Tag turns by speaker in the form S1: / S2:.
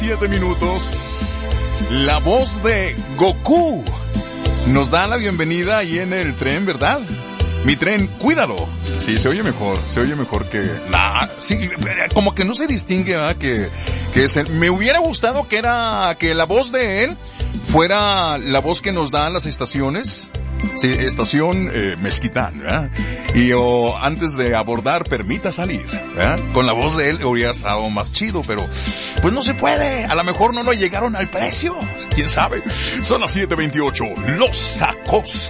S1: 7 minutos. La voz de Goku nos da la bienvenida ahí en el tren, ¿verdad? Mi tren, cuídalo. Sí, se oye mejor que... sí, como que no se distingue, ¿verdad? Que es él. Me hubiera gustado que la voz de él fuera la voz que nos dan las estaciones. Sí, estación Mezquitán, ¿verdad? Y antes de abordar, permita salir, ¿verdad? Con la voz de él hubiera estado más chido, pero pues no se puede. A lo mejor no nos llegaron al precio. ¿Quién sabe? Son las 7:28. Los Acosta.